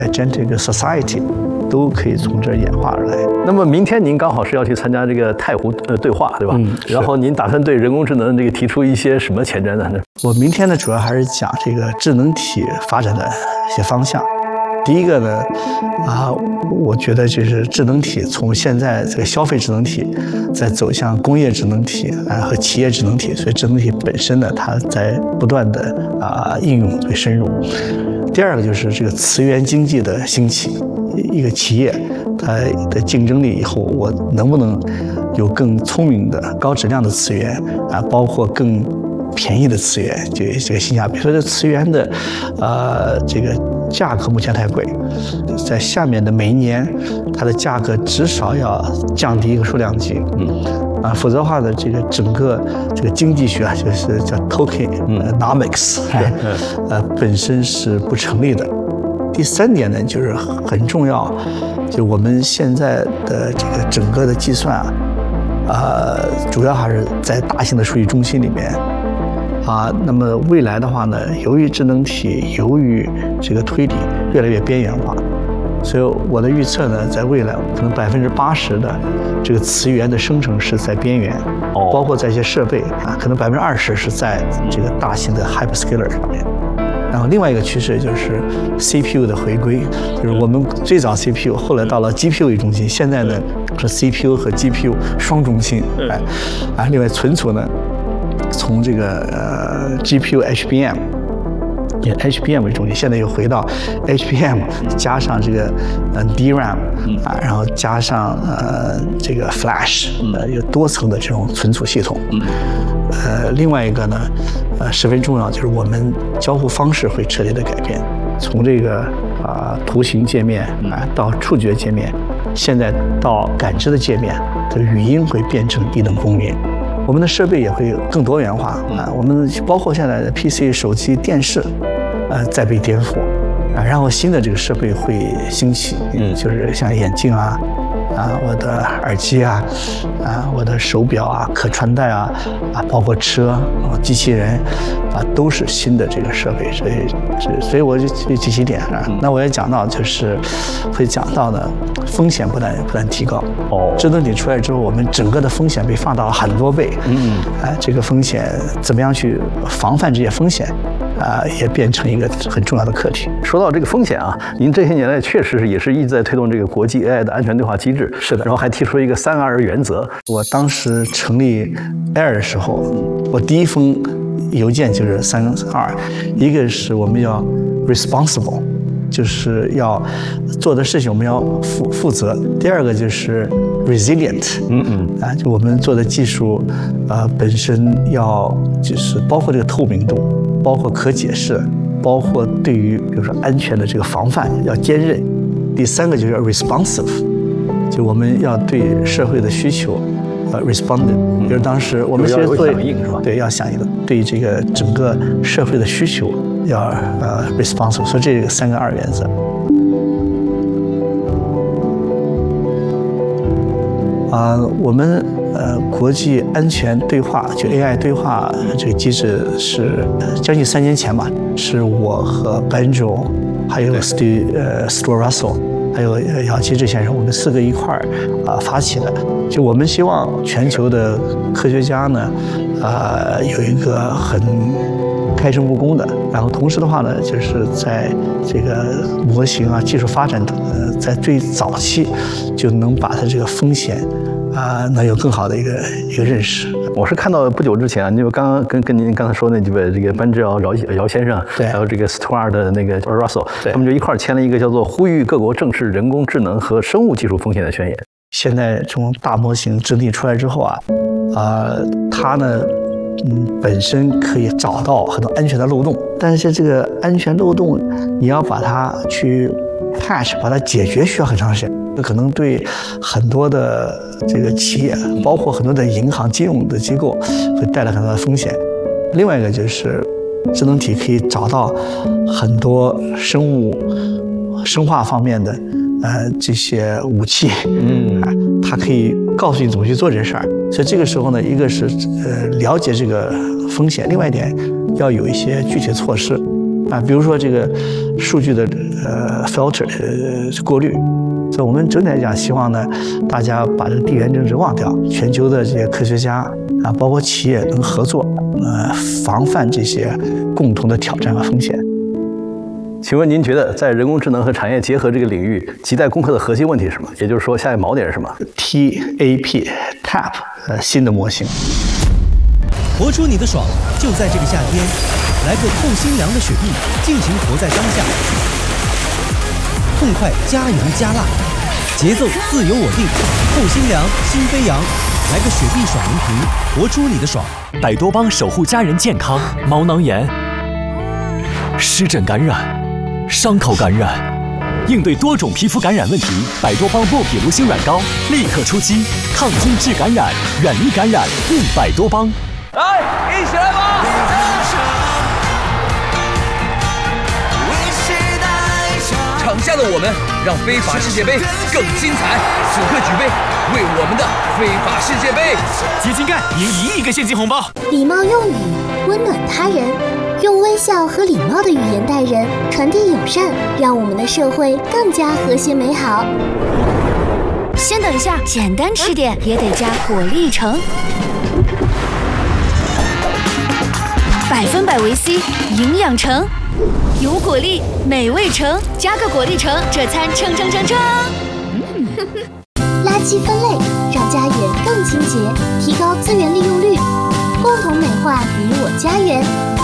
agentic society 都可以从这儿演化而来。 那么明天您刚好是要去参加这个太湖对话，对吧？然后您打算对人工智能这个提出一些什么前瞻呢？ 我明天呢，主要还是讲这个智能体发展的一些方向。第一个呢，我觉得就是智能体从现在这个消费智能体，在走向工业智能体和企业智能体，所以智能体本身呢，它在不断的应用最深入。第二个就是这个磁源经济的兴起，一个企业它的竞争力以后，我能不能有更聪明的、高质量的资源包括更便宜的资源，就这个性价比。所以这磁源的这个价格目前太贵，在下面的每一年，它的价格至少要降低一个数量级，否则的话呢，这个整个这个经济学就是叫 tokenomics，本身是不成立的。第三点呢，就是很重要，就我们现在的这个整个的计算主要还是在大型的数据中心里面。那么未来的话呢，由于智能体，由于这个推理越来越边缘化，所以我的预测呢，在未来可能80%的这个词源的生成是在边缘，包括在一些设备可能20%是在这个大型的 hyperscaler 上面。然后另外一个趋势就是 CPU 的回归，就是我们最早 CPU， 后来到了 GPU 为中心，现在呢是 CPU 和 GPU 双中心，另外存储呢，从这个GPU HBM 以 HBM 为中心，现在又回到 HBM 加上这个DRAM 然后加上这个 Flash 有多层的这种存储系统。另外一个呢十分重要，就是我们交互方式会彻底的改变，从这个图形界面到触觉界面，现在到感知的界面，这个语音会变成一等公民。我们的设备也会更多元化我们包括现在的 PC、手机、电视，在被颠覆然后新的这个设备会兴起，就是像眼镜我的耳机我的手表可穿戴包括车机器人都是新的这个设备，所以我就这几点那我也讲到，就是会讲到呢，风险不断提高。智能体出来之后，我们整个的风险被放大了很多倍。这个风险怎么样去防范这些风险？也变成一个很重要的课题。 说到这个风险您这些年来确实也是一直在推动这个国际 AI 的安全对话机制。 是的， 然后还提出了一个3R 原则。 我当时成立 Air 的时候，我第一封邮件就是3R，一个是我们要 responsible， 就是要做的事情我们要负责；第二个就是 resilient， 就我们做的技术本身要就是包括这个透明度，包括可解释，包括对于比如说安全的这个防范要坚韧。第三个就是 responsive， 就我们要对社会的需求responded， 比如当时我们其实做对要响应的，对这个整个社会的需求要responsive， 所以这3个2原则。我们国际安全对话就 AI 对话这个机制是将近3年前吧，是我和 Benjo 还有Stuart Russell 还有姚基智先生，我们4个一块儿发起的。就我们希望全球的科学家呢有一个很开诚布公的，然后同时的话呢，就是在这个模型技术发展在最早期就能把它这个风险能有更好的一个认识。 我是看到不久之前，就刚刚跟您刚才说那几位这个班智尧先生， 对， 还有这个 Stuart 的那个 Russell， 他们就一块签了一个叫做呼吁各国正视人工智能和生物技术风险的宣言。 现在这种大模型整体出来之后它呢本身可以找到很多安全的漏洞，但是这个安全漏洞你要把它去 patch 把它解决需要很长时间，可能对很多的这个企业，包括很多的银行金融的机构会带来很多的风险。另外一个就是智能体可以找到很多生化方面的这些武器，它可以告诉你怎么去做这事儿。所以这个时候呢，一个是了解这个风险，另外一点要有一些具体的措施， 比如说这个数据的filter 过滤。所以我们整体来讲，希望呢，大家把这个地缘政治忘掉，全球的这些科学家包括企业能合作，防范这些共同的挑战和风险。 请问您觉得在人工智能和产业结合这个领域，亟待攻克的核心问题是什么？也就是说，下一个锚点是什么 ？TAP 新的模型。 活出你的爽，就在这个夏天，来个透心凉的雪碧，尽情活在当下。痛快加油加辣，节奏自由我定，透心凉心飞扬，来个雪碧爽饮瓶，活出你的爽。 百多邦守护家人健康，毛囊炎、湿疹感染、伤口感染，应对多种皮肤感染问题，百多邦薄皮卢星软膏立刻出击，抗菌治感染，远离感染，用百多邦。 来，一起来吧！场下的我们让非法世界杯更精彩，此刻举杯，为我们的非法世界杯结晶盖赢1亿个现金红包。 礼貌用语温暖他人，用微笑和礼貌的语言待人，传递友善，让我们的社会更加和谐美好。 先等一下，简单吃点也得加果粒橙，100%维 C， 营养橙。有果粒，美味橙，加个果粒橙，这餐撑。 垃圾分类，让家园更清洁，提高资源利用率，共同美化你我家园。